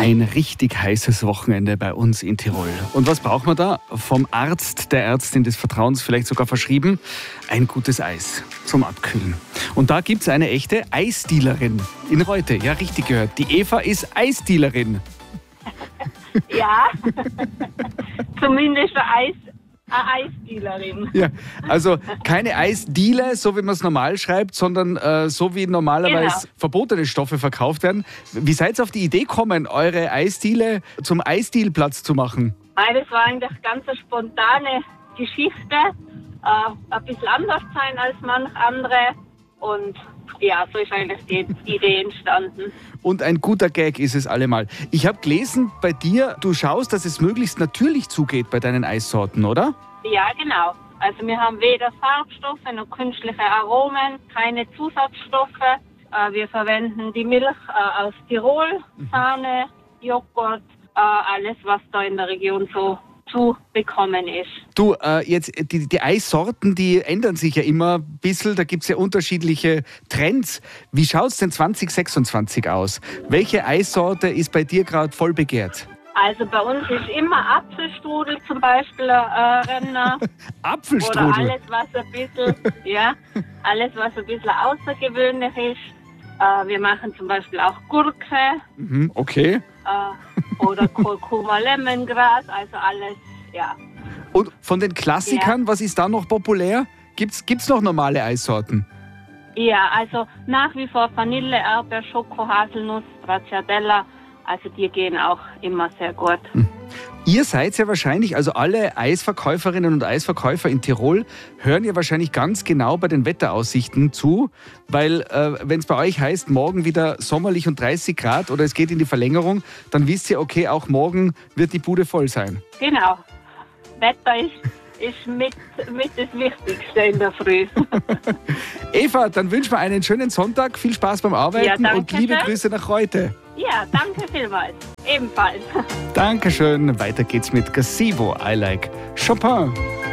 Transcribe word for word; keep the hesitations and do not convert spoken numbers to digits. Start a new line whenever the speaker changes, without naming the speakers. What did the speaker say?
Ein richtig heißes Wochenende bei uns in Tirol. Und was braucht man da? Vom Arzt, der Ärztin des Vertrauens vielleicht sogar verschrieben, ein gutes Eis zum Abkühlen. Und da gibt es eine echte Eisdealerin in Reute. Ja, richtig gehört. Die Eva ist Eisdealerin.
Ja, zumindest eine, Eis, eine Eisdealerin.
Ja, also keine Eisdealer, so wie man es normal schreibt, sondern äh, so wie normalerweise
Genau.
verbotene Stoffe verkauft werden. Wie seid ihr auf die Idee gekommen, eure Eisdiele zum Eisdealplatz zu machen?
Nein, das war eigentlich ganz eine spontane Geschichte. Äh, ein bisschen anders sein als manch andere. Und ja, so ist eigentlich die Idee entstanden.
Und ein guter Gag ist es allemal. Ich habe gelesen bei dir, du schaust, dass es möglichst natürlich zugeht bei deinen Eissorten, oder?
Ja, genau. Also wir haben weder Farbstoffe noch künstliche Aromen, keine Zusatzstoffe. Äh, wir verwenden die Milch äh, aus Tirol, Sahne, Joghurt, äh, alles, was da in der Region so zu bekommen ist.
Du, äh, jetzt die, die Eissorten, die ändern sich ja immer ein bisschen. Da gibt es ja unterschiedliche Trends. Wie schaut es denn zwanzig sechsundzwanzig aus? Welche Eissorte ist bei dir gerade voll begehrt?
Also bei uns ist immer Apfelstrudel zum Beispiel ein äh, Renner.
Apfelstrudel?
Oder alles, was ein bisschen, ja, alles, was ein bisschen außergewöhnlich ist. Äh, wir machen zum Beispiel auch Gurke.
Mhm, okay.
Äh, oder Kurkuma Lemongras, also alles, ja.
Und von den Klassikern, ja. Was ist da noch populär? Gibt's, gibt's noch normale Eissorten?
Ja, also nach wie vor Vanille, Erdbeer, Schoko, Haselnuss, Stracciatella, also die gehen auch immer sehr gut.
Hm. Ihr seid ja wahrscheinlich, also alle Eisverkäuferinnen und Eisverkäufer in Tirol hören ja wahrscheinlich ganz genau bei den Wetteraussichten zu, weil äh, wenn es bei euch heißt, morgen wieder sommerlich und dreißig Grad oder es geht in die Verlängerung, dann wisst ihr, okay, auch morgen wird die Bude voll sein.
Genau. Wetter ist, ist mit, mit das Wichtigste in der Früh.
Eva, dann wünschen wir einen schönen Sonntag, viel Spaß beim Arbeiten
Ja,
und liebe
schön.
Grüße nach Reute.
Ja, danke vielmals. Ebenfalls.
Dankeschön. Weiter geht's mit Gazebo, I Like Chopin.